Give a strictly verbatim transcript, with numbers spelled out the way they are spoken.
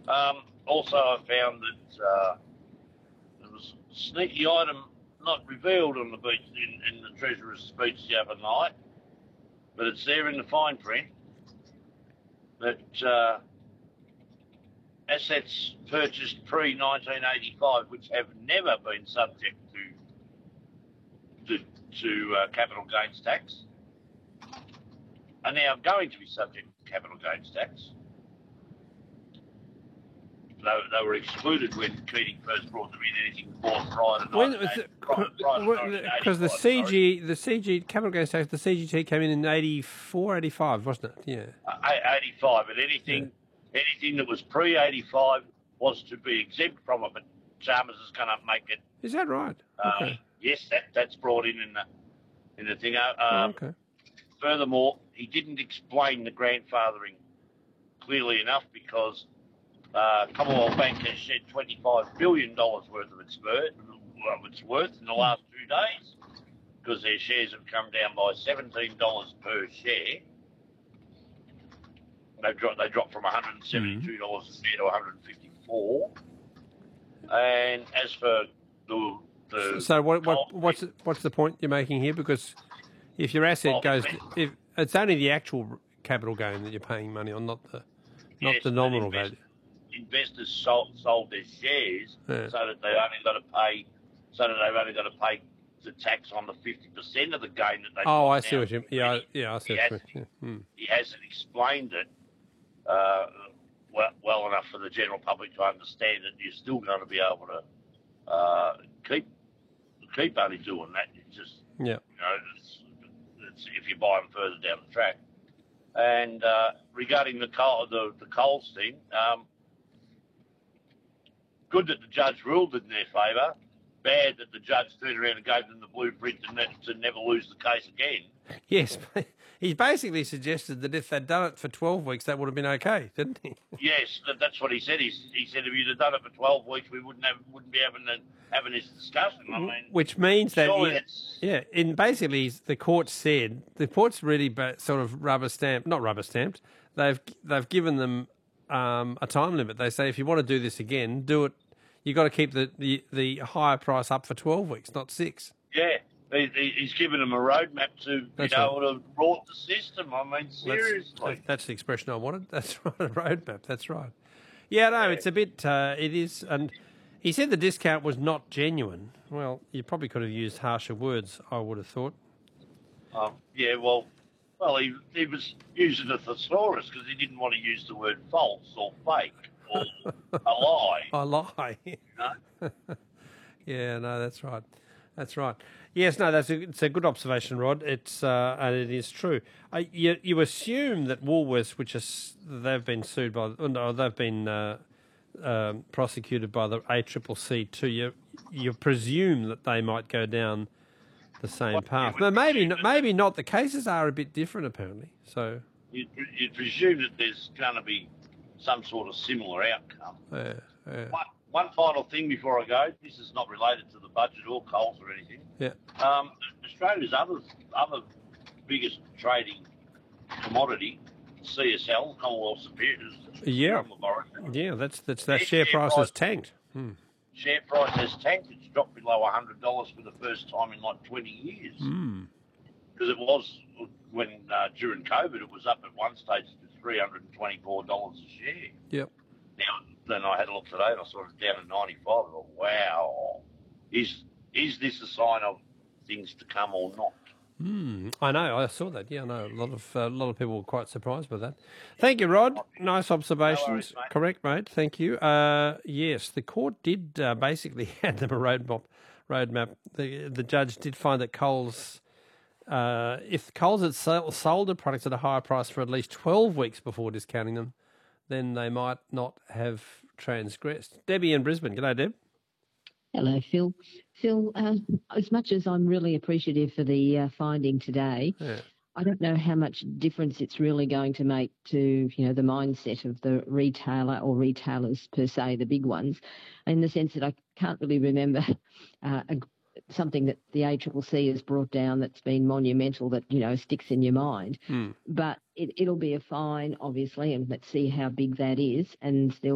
Um, also, I found that uh, there was a sneaky item not revealed on the beach in, in the Treasurer's speech the other night, but it's there in the fine print that uh, assets purchased pre nineteen eighty-five, which have never been subject to to, to uh, capital gains tax, are now going to be subject to capital gains tax. They, they were excluded when Keating first brought them in, anything bought prior to because the C G, the C G capital gains tax, the C G T came in in eighty-four, eighty-five, wasn't it? Yeah, uh, eighty-five, and anything, yeah. anything that was pre eighty-five was to be exempt from it. But Chalmers is going to make it. Is that right? Uh, okay. Yes, that that's brought in in the in the thing. Uh, oh, okay. Furthermore, he didn't explain the grandfathering clearly enough because. Uh, Commonwealth Bank has shed twenty-five billion dollars worth of its worth, well, its worth in the last two days because their shares have come down by seventeen dollars per share. They dropped, they dropped from one hundred seventy-two dollars mm-hmm. a share to one hundred fifty-four dollars. And as for the... the so what, what, what's, what's the point you're making here? Because if your asset goes... if it's only the actual capital gain that you're paying money on, not the, not yes, the nominal value. Investors sold, sold their shares yeah. so that they only got to pay, so that they've only got to pay the tax on the fifty percent of the gain that they. Oh, I see what you mean. Yeah, yeah, I see he what has, you mean. Yeah. Hmm. He hasn't explained it uh, well, well enough for the general public to understand that you're still going to be able to uh, keep keep only doing that. It's just yeah, you know, it's, it's if you buy them further down the track. And uh, regarding the coal, the the Coles thing. Um, Good that the judge ruled in their favour. Bad that the judge turned around and gave them the blueprint to, ne- to never lose the case again. Yes, he basically suggested that if they'd done it for twelve weeks, that would have been okay, didn't he? Yes, that, that's what he said. He, he said if you'd have done it for twelve weeks, we wouldn't have wouldn't be having the, having this discussion. I mean, which means that yeah, yeah, in basically the court said the court's really sort of rubber stamped, not rubber stamped. They've they've given them um, a time limit. They say if you want to do this again, do it. You've got to keep the, the, the higher price up for twelve weeks, not six. Yeah, he, he's given them a roadmap to that's be right. able to rort the system. I mean, seriously. That's, that's the expression I wanted. That's right, a roadmap. That's right. Yeah, no, yeah. It's a bit, uh, it is, and he said the discount was not genuine. Well, you probably could have used harsher words, I would have thought. Um, yeah, well, well, he, he was using a thesaurus because he didn't want to use the word false or fake. Or a lie. A lie. No? Yeah, no, that's right. That's right. Yes, no, that's a, it's a good observation, Rod. It's uh, and it is true. Uh, you you assume that Woolworths, which is they've been sued by, no, they've been uh, um, prosecuted by the A C C C too. You you presume that they might go down the same what, path. But maybe not, maybe not. The cases are a bit different, apparently. So you'd, you'd presume that there's going to be some sort of similar outcome. Yeah, yeah. One, one final thing before I go. This is not related to the budget or Coles or anything. Yeah. Um, Australia's other other biggest trading commodity, C S L, Commonwealth Superiors. Yeah. Yeah, that's that's that share, share price has tanked. Hmm. Share price has tanked. It's dropped below one hundred dollars for the first time in like twenty years. Mm. Because it was when uh, during COVID, it was up at one stage to three hundred and twenty-four dollars a share. Yep. Now then, I had a look today, and I saw it down at ninety-five. I thought, wow, is is this a sign of things to come or not? Mm, I know. I saw that. Yeah, I know. A lot of uh, a lot of people were quite surprised by that. Thank you, Rod. Nice observations. No worries, mate. Correct, mate. Thank you. Uh, yes, the court did uh, basically hand them a roadmap. Roadmap. The the judge did find that Coles, uh, if Coles had sold the products at a higher price for at least twelve weeks before discounting them, then they might not have transgressed. Debbie in Brisbane. G'day, Deb. Hello, Phil. Phil, uh, as much as I'm really appreciative for the uh, finding today, yeah. I don't know how much difference it's really going to make to, you know, the mindset of the retailer or retailers per se, the big ones, in the sense that I can't really remember uh, a, something that the A C C C has brought down that's been monumental that, you know, sticks in your mind. Hmm. But it, it'll be a fine, obviously, and let's see how big that is. And there